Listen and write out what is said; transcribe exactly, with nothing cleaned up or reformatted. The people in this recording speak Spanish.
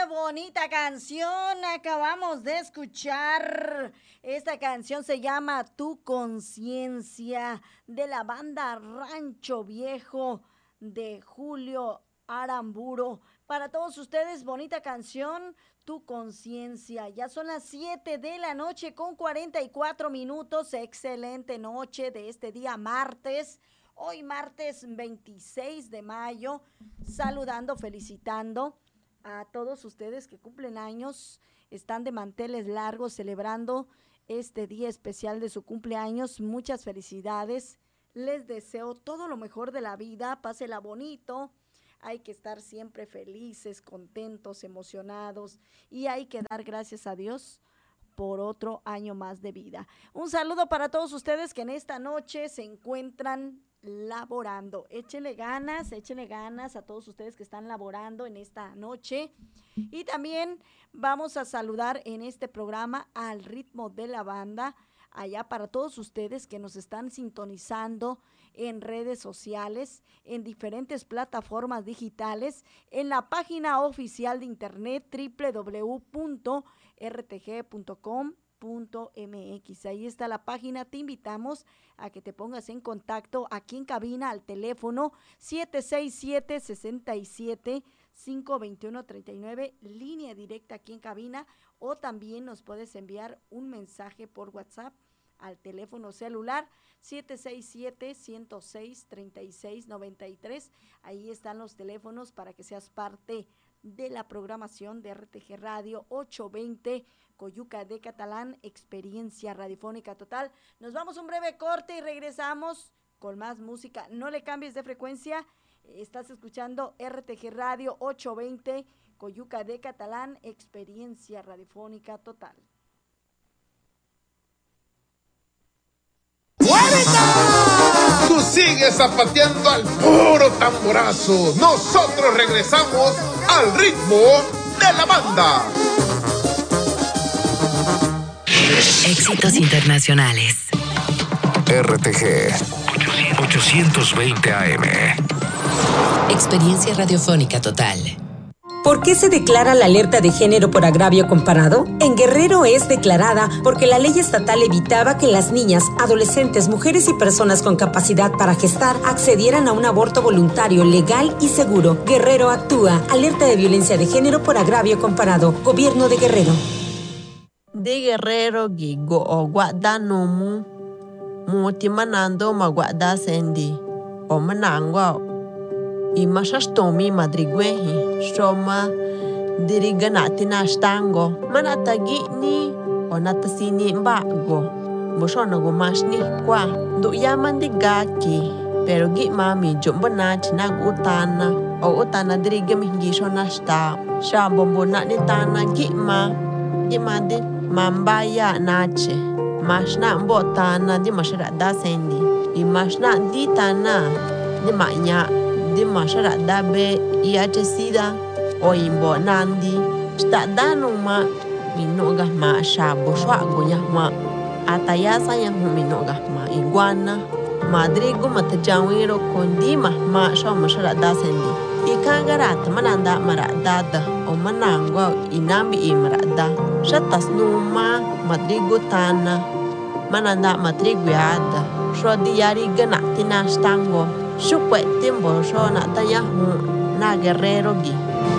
bonita canción acabamos de escuchar. Esta canción se llama Tu Conciencia, de la banda Rancho Viejo de Julio Aramburo. Para todos ustedes, bonita canción, Tu Conciencia. Ya son las siete de la noche con cuarenta y cuatro minutos. Excelente noche de este día martes. Hoy martes veintiséis de mayo. Saludando, felicitando a todos ustedes que cumplen años, están de manteles largos celebrando este día especial de su cumpleaños. Muchas felicidades, les deseo todo lo mejor de la vida, pásela bonito, hay que estar siempre felices, contentos, emocionados y hay que dar gracias a Dios por otro año más de vida. Un saludo para todos ustedes que en esta noche se encuentran laborando. Échenle ganas, échenle ganas a todos ustedes que están laborando en esta noche. Y también vamos a saludar en este programa al ritmo de la banda, allá para todos ustedes que nos están sintonizando en redes sociales, en diferentes plataformas digitales, en la página oficial de internet doble u doble u doble u punto r t g punto com punto m x. Ahí está la página, te invitamos a que te pongas en contacto aquí en cabina al teléfono siete seis siete, seis siete, cinco dos uno, tres nueve, línea directa aquí en cabina, o también nos puedes enviar un mensaje por WhatsApp al teléfono celular siete seis siete, uno cero seis, tres seis nueve tres. Ahí están los teléfonos para que seas parte de la programación de R T G Radio ochocientos veinte Coyuca de Catalán, experiencia radiofónica total. Nos vamos a un breve corte y regresamos con más música. No le cambies de frecuencia, estás escuchando R T G Radio ochocientos veinte Coyuca de Catalán, experiencia radiofónica total. Tú sigues zapateando al puro tamborazo. Nosotros regresamos al ritmo de la banda. Éxitos internacionales. R T G ochocientos veinte A M. Experiencia radiofónica total. ¿Por qué se declara la alerta de género por agravio comparado? En Guerrero es declarada porque la ley estatal evitaba que las niñas, adolescentes, mujeres y personas con capacidad para gestar accedieran a un aborto voluntario, legal y seguro. Guerrero actúa. Alerta de violencia de género por agravio comparado. Gobierno de Guerrero. De Guerrero gigo o guada nomu muti manando ma guada sendi o manangwa i mashastomi madriguehi shoma diriganati na stango manatagi ni o natasini mbago boshona go mashni kwa do yaman de gaki pero gi mami jombana china utana o utana dirigami gishona sta shambombo na ni tana gi ma gi mande mambaya nache mashna mbotana di mashara da sendi i mashna di tana di manya di mashara da be iache sida o imbo nandi sta danu ma minoga ma shabo shwago ya ma atayasa ya minoga ma iguana madrigo matajawiro kondi ma ma sho mashara da sendi ikangarat mananda maradada o manangwa inambi imrada shatas numa madrigo tana mananda madrigo yada shodi yari gana tina stango shukwe timbo sho na taya hu na Guerrero gi